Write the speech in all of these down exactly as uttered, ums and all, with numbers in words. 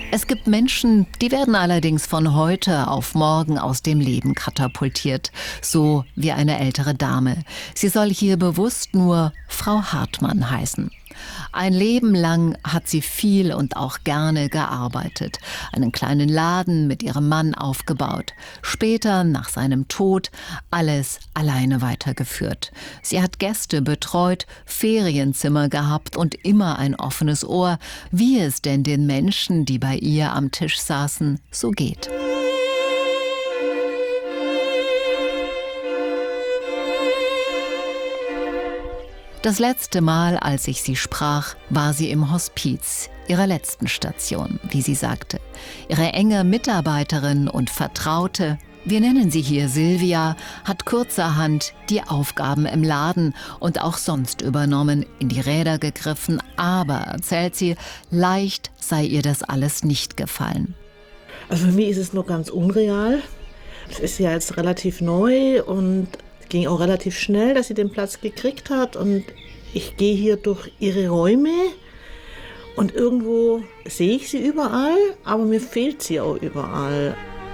Es gibt Menschen, die werden allerdings von heute auf morgen aus dem Leben katapultiert. So wie eine ältere Dame. Sie soll hier bewusst nur Frau Hartmann heißen. Ein Leben lang hat sie viel und auch gerne gearbeitet, einen kleinen Laden mit ihrem Mann aufgebaut, später nach seinem Tod alles alleine weitergeführt. Sie hat Gäste betreut, Ferienzimmer gehabt und immer ein offenes Ohr, wie es denn den Menschen, die bei ihr am Tisch saßen, so geht. Das letzte Mal, als ich sie sprach, war sie im Hospiz, ihrer letzten Station, wie sie sagte. Ihre enge Mitarbeiterin und Vertraute, wir nennen sie hier Silvia, hat kurzerhand die Aufgaben im Laden und auch sonst übernommen, in die Räder gegriffen, aber, erzählt sie, leicht sei ihr das alles nicht gefallen. Also für mich ist es noch ganz unreal. Es ist ja jetzt relativ neu und ging auch relativ schnell, dass sie den Platz gekriegt hat, und ich gehe hier durch ihre Räume und irgendwo sehe ich sie überall, aber mir fehlt sie auch überall.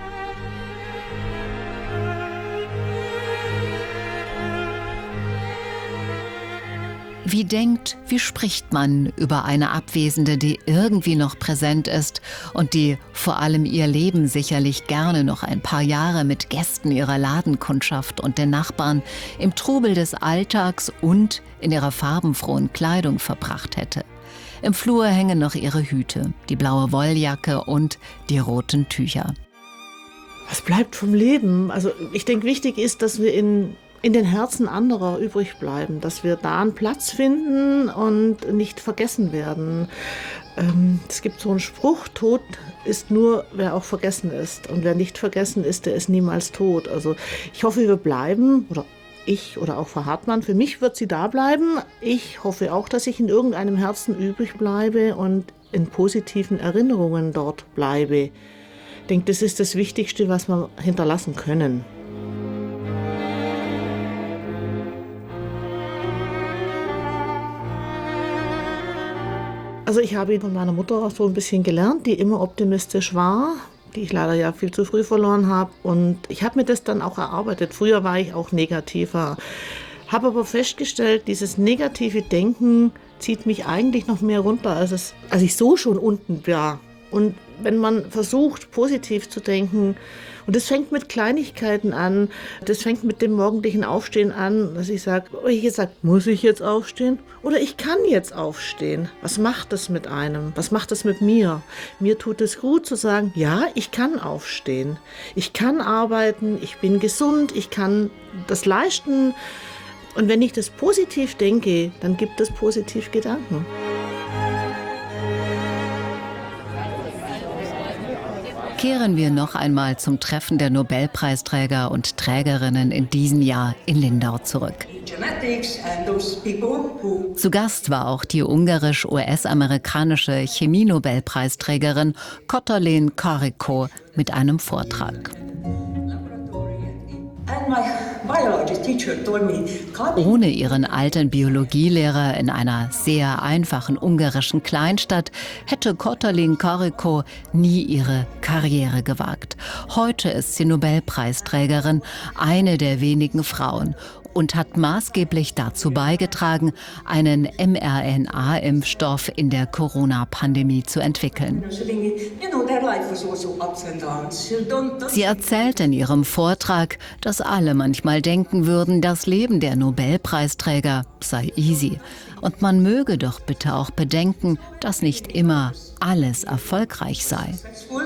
Wie denkt, wie spricht man über eine Abwesende, die irgendwie noch präsent ist und die vor allem ihr Leben sicherlich gerne noch ein paar Jahre mit Gästen ihrer Ladenkundschaft und den Nachbarn im Trubel des Alltags und in ihrer farbenfrohen Kleidung verbracht hätte? Im Flur hängen noch ihre Hüte, die blaue Wolljacke und die roten Tücher. Was bleibt vom Leben? Also ich denke, wichtig ist, dass wir in in den Herzen anderer übrig bleiben, dass wir da einen Platz finden und nicht vergessen werden. Ähm, es gibt so einen Spruch, tot ist nur, wer auch vergessen ist. Und wer nicht vergessen ist, der ist niemals tot. Also ich hoffe, wir bleiben, oder ich oder auch Frau Hartmann, für mich wird sie da bleiben. Ich hoffe auch, dass ich in irgendeinem Herzen übrig bleibe und in positiven Erinnerungen dort bleibe. Ich denke, das ist das Wichtigste, was wir hinterlassen können. Also ich habe von meiner Mutter so ein bisschen gelernt, die immer optimistisch war, die ich leider ja viel zu früh verloren habe. Und ich habe mir das dann auch erarbeitet. Früher war ich auch negativer, habe aber festgestellt, dieses negative Denken zieht mich eigentlich noch mehr runter, als, es, als ich so schon unten war. Und wenn man versucht, positiv zu denken, und das fängt mit Kleinigkeiten an, das fängt mit dem morgendlichen Aufstehen an, dass ich sage, oh, ich jetzt sage, muss ich jetzt aufstehen? Oder ich kann jetzt aufstehen. Was macht das mit einem? Was macht das mit mir? Mir tut es gut zu sagen, ja, ich kann aufstehen. Ich kann arbeiten, ich bin gesund, ich kann das leisten. Und wenn ich das positiv denke, dann gibt es positiv Gedanken. Kehren wir noch einmal zum Treffen der Nobelpreisträger und Trägerinnen in diesem Jahr in Lindau zurück. Zu Gast war auch die ungarisch-U S-amerikanische Chemie-Nobelpreisträgerin Katalin Karikó mit einem Vortrag. Ohne ihren alten Biologielehrer in einer sehr einfachen ungarischen Kleinstadt hätte Katalin Karikó nie ihre Karriere gewagt. Heute ist sie Nobelpreisträgerin, eine der wenigen Frauen, und hat maßgeblich dazu beigetragen, einen M R N A-Impfstoff in der Corona-Pandemie zu entwickeln. Sie erzählt in ihrem Vortrag, dass alle manchmal denken würden, das Leben der Nobelpreisträger sei easy. Und man möge doch bitte auch bedenken, dass nicht immer alles erfolgreich sei.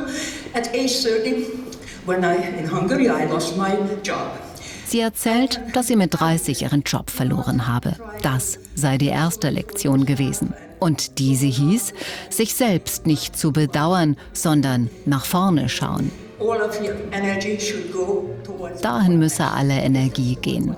Sie erzählt, dass sie mit dreißig ihren Job verloren habe. Das sei die erste Lektion gewesen. Und diese hieß, sich selbst nicht zu bedauern, sondern nach vorne schauen. Dahin müsse alle Energie gehen.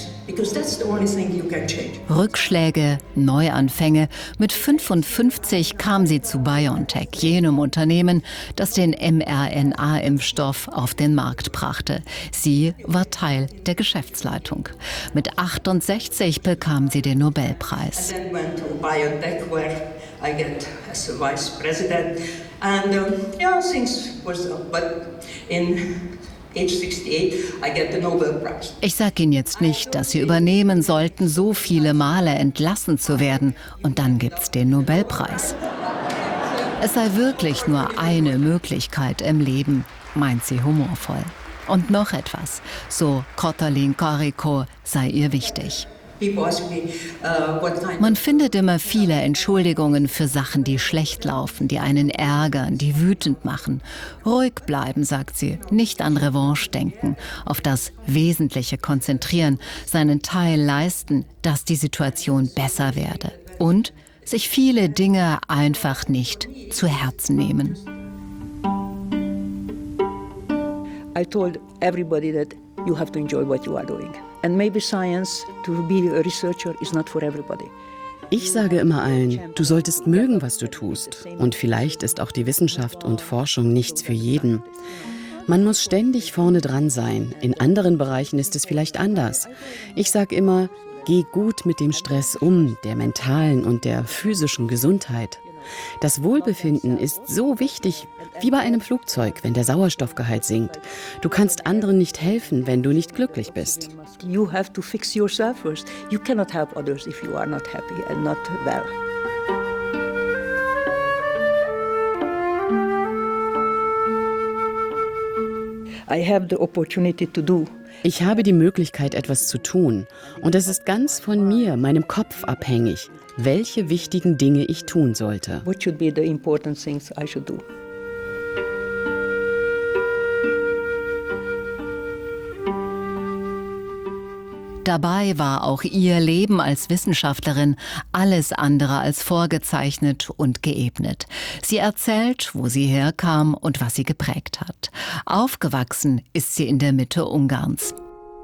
Rückschläge, Neuanfänge. Mit fünfundfünfzig kam sie zu BioNTech, jenem Unternehmen, das den M R N A-Impfstoff auf den Markt brachte. Sie war Teil der Geschäftsleitung. Mit achtundsechzig bekam sie den Nobelpreis. And um, yeah, things was, uh, but in age sixty-eight, I get the Nobel Prize. Ich sage Ihnen jetzt nicht, dass Sie übernehmen sollten, so viele Male entlassen zu werden und dann gibt's den Nobelpreis. Es sei wirklich nur eine Möglichkeit im Leben, meint sie humorvoll. Und noch etwas, so Kotalin Karikó sei ihr wichtig. Man findet immer viele Entschuldigungen für Sachen, die schlecht laufen, die einen ärgern, die wütend machen. Ruhig bleiben, sagt sie, nicht an Revanche denken, auf das Wesentliche konzentrieren, seinen Teil leisten, dass die Situation besser werde. Und sich viele Dinge einfach nicht zu Herzen nehmen. I told everybody that you have to enjoy what you are doing. And maybe science, to be a researcher, is not for everybody. Ich sage immer allen, du solltest mögen, was du tust. Und vielleicht ist auch die Wissenschaft und Forschung nichts für jeden. Man muss ständig vorne dran sein. In anderen Bereichen ist es vielleicht anders. Ich sage immer, geh gut mit dem Stress um, der mentalen und der physischen Gesundheit. Das Wohlbefinden ist so wichtig, wie bei einem Flugzeug, wenn der Sauerstoffgehalt sinkt. Du kannst anderen nicht helfen, wenn du nicht glücklich bist. You have to fix yourself first. You cannot help others if you are not happy and not well. I have the opportunity to do. Ich habe die Möglichkeit, etwas zu tun. Und es ist ganz von mir, meinem Kopf abhängig, welche wichtigen Dinge ich tun sollte. What should be the important things I should do? Dabei war auch ihr Leben als Wissenschaftlerin alles andere als vorgezeichnet und geebnet. Sie erzählt, wo sie herkam und was sie geprägt hat. Aufgewachsen ist sie in der Mitte Ungarns.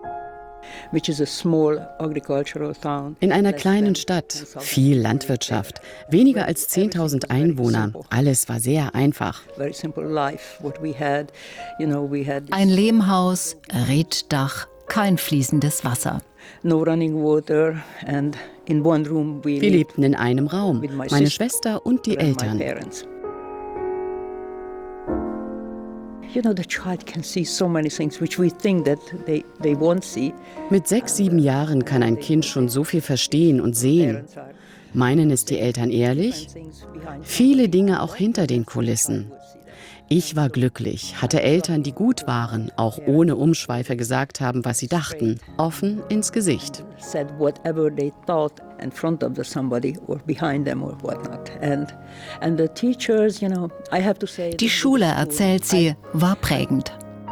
In einer kleinen Stadt, viel Landwirtschaft, weniger als zehntausend Einwohner. Alles war sehr einfach. Ein Lehmhaus, Reetdach, kein fließendes Wasser. Wir lebten in einem Raum, meine Schwester und die Eltern. Mit sechs, sieben Jahren kann ein Kind schon so viel verstehen und sehen. Meinen es die Eltern ehrlich? Viele Dinge auch hinter den Kulissen. Ich war glücklich, hatte Eltern, die gut waren, auch ohne Umschweife gesagt haben, was sie dachten, offen ins Gesicht. Die Schule, erzählt sie, war prägend.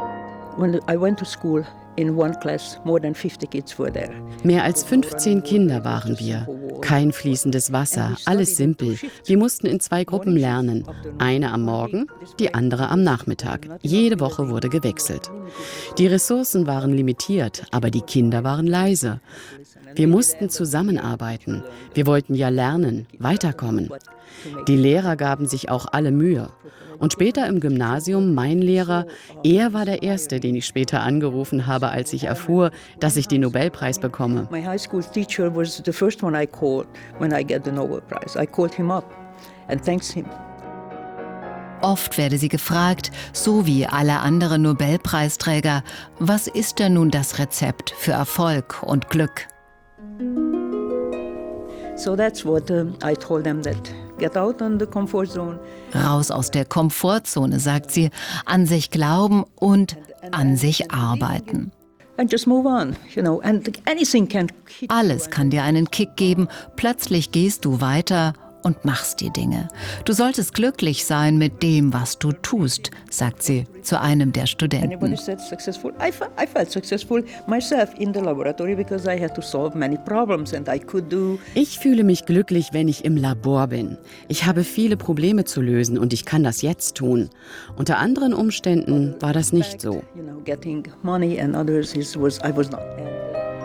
Mehr als fünfzehn Kinder waren wir. Kein fließendes Wasser, alles simpel. Wir mussten in zwei Gruppen lernen. Eine am Morgen, die andere am Nachmittag. Jede Woche wurde gewechselt. Die Ressourcen waren limitiert, aber die Kinder waren leise. Wir mussten zusammenarbeiten. Wir wollten ja lernen, weiterkommen. Die Lehrer gaben sich auch alle Mühe. Und später im Gymnasium, mein Lehrer, er war der Erste, den ich später angerufen habe, als ich erfuhr, dass ich den Nobelpreis bekomme. My high school teacher was the first one I called when I get the Nobel Prize. I called him up and thanked him. Oft werde sie gefragt, so wie alle anderen Nobelpreisträger, was ist denn nun das Rezept für Erfolg und Glück? So that's what uh, I told them, that get out on the comfort zone. Raus aus der Komfortzone, sagt sie, an sich glauben und an sich arbeiten. And just move on, you know, and anything can hit you. Alles kann dir einen Kick geben, plötzlich gehst du weiter und machst die Dinge. Du solltest glücklich sein mit dem, was du tust, sagt sie zu einem der Studenten. Anybody said successful? I, fe- I felt successful myself in the laboratory because I had to solve many problems and I could do. Ich fühle mich glücklich, wenn ich im Labor bin. Ich habe viele Probleme zu lösen und ich kann das jetzt tun. Unter anderen Umständen war das nicht so. You know, getting money and others is, was I was not.